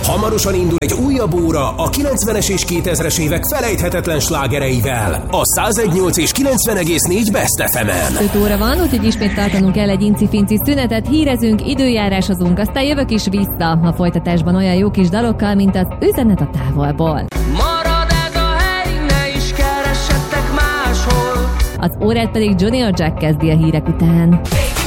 Hamarosan indul egy újabb óra a 90-es és 2000-es évek felejthetetlen slágereivel. A 101.8 és 90,4 Best FM-en. 5 óra van, úgyhogy ismét tartanunk kell egy inci-finci szünetet, hírezünk, időjárásozunk, aztán jövök is vissza a folytatásban olyan jó kis dalokkal, mint az Üzenet a távolból. Marad ez a hely, ne is keressetek máshol. Az órát pedig Junior Jack kezdi a hírek után.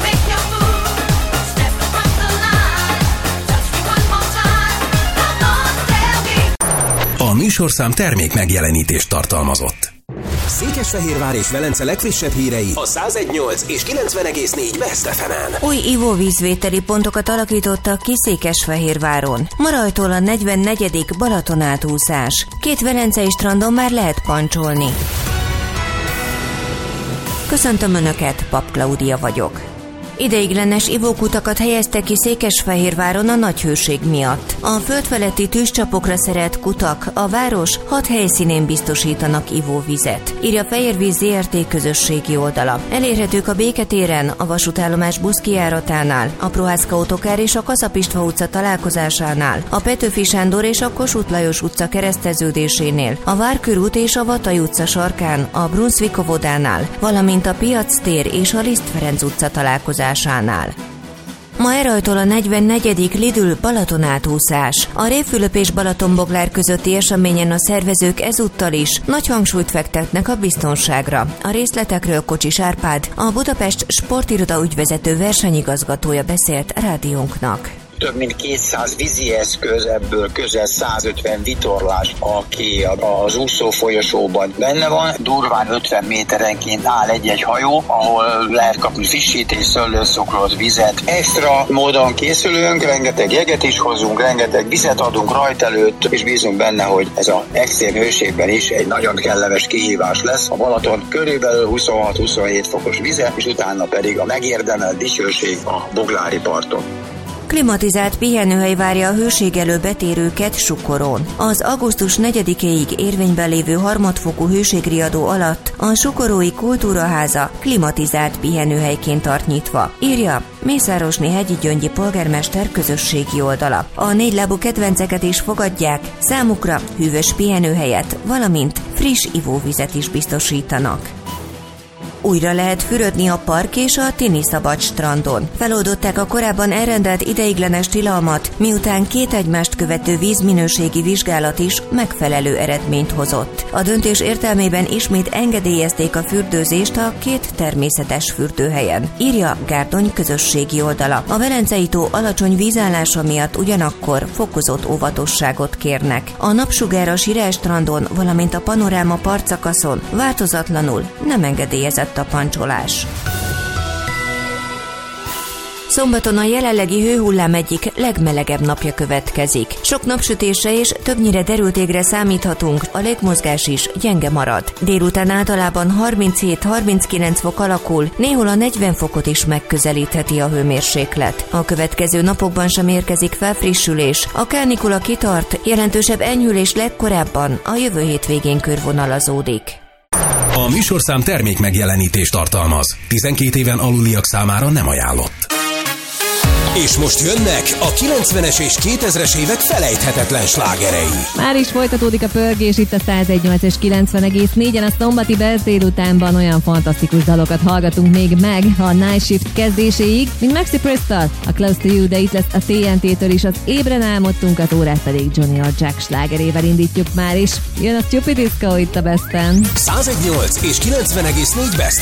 A műsorszám termék megjelenítést tartalmazott. Székesfehérvár és Velence legfrissebb hírei a 101.8 és 90,4 Best FM-en. Új ivóvízvételi pontokat alakítottak ki Székesfehérváron. Ma rajtól a 44. Balaton átúszás. 2 velencei strandon már lehet pancsolni. Köszöntöm Önöket, Pap Klaudia vagyok. Ideiglenes ivókutakat helyeztek ki Székesfehérváron a nagy hőség miatt. A földfeletti tűzcsapokra szerelt kutak a város 6 helyszínén biztosítanak ivóvizet, írja Fehérvíz Zrt. Közösségi oldala. Elérhetők a Béketéren, a vasútállomás buszkijáratánál, a Prohászka Autokár és a Kaszap-István utca találkozásánál, a Petőfi Sándor és a Kossuth Lajos utca kereszteződésénél, a Várkörút és a Vatai utca sarkán, a Brunswick óvodánál, valamint a Piac tér és a Liszt Ferenc utca találkozásánál. Ma erajtól a 44. Lidl Balaton átúszás. A Révfülöp és Balatonboglár közötti eseményen a szervezők ezúttal is nagy hangsúlyt fektetnek a biztonságra. A részletekről Kocsis Árpád, a Budapest Sportiroda ügyvezető versenyigazgatója beszélt rádiónknak. Több mint 200 vízi eszköz, ebből közel 150 vitorlás, aki az úszó folyosóban benne van. Durván 50 méterenként áll egy-egy hajó, ahol lehet kapni frissítés, szőlőszokrot, vizet. Extra módon készülünk, rengeteg jeget is hozunk, rengeteg vizet adunk rajta előtt, és bízunk benne, hogy ez az extrém hőségben is egy nagyon kellemes kihívás lesz. A Balaton körülbelül 26-27 fokos vize, és utána pedig a megérdemelt dicsőség a boglári parton. Klimatizált pihenőhely várja a hőségelő betérőket Sukorón. Az augusztus 4-éig érvényben lévő harmadfokú hőségriadó alatt a Sukorói Kultúraháza klimatizált pihenőhelyként tart nyitva, írja Mészárosné Hegyi Gyöngyi polgármester közösségi oldala. A négylábú kedvenceket is fogadják, számukra hűvös pihenőhelyet, valamint friss ivóvizet is biztosítanak. Újra lehet fürödni a Park és a Tini Szabad strandon. Feloldották a korábban elrendelt ideiglenes tilalmat, miután 2 egymást követő vízminőségi vizsgálat is megfelelő eredményt hozott. A döntés értelmében ismét engedélyezték a fürdőzést a 2 természetes fürdőhelyen, írja Gárdony közösségi oldala. A Velencei-tó alacsony vízállása miatt ugyanakkor fokozott óvatosságot kérnek. A Napsugár a Sirás strandon, valamint a Panoráma partszakaszon változatlanul nem engedélyezett a pancsolás. Szombaton a jelenlegi hőhullám egyik legmelegebb napja következik. Sok napsütésre és többnyire derült égre számíthatunk, a légmozgás is gyenge marad. Délután általában 37-39 fok alakul, néhol a 40 fokot is megközelítheti a hőmérséklet. A következő napokban sem érkezik felfrissülés, a kánikula kitart, jelentősebb enyhülés legkorábban a jövő hétvégén körvonalazódik. A műsorszám termék megjelenítést tartalmaz. 12 éven aluliak számára nem ajánlott. És most jönnek a 90-es és 2000-es évek felejthetetlen slágerei. Már is folytatódik a pörgés itt a 101.8 és 90,4-en. A szombati Best délutánban olyan fantasztikus dalokat hallgatunk még meg a Night Shift kezdéséig, mint Maxi Priestal, a Close to You, de itt lesz a TNT-től is az Ébren álmodtunk, az órát pedig Junior Jack slágerével indítjuk már is. Jön a Stupid Disco itt a Besten. 101.8 és 90,4 Best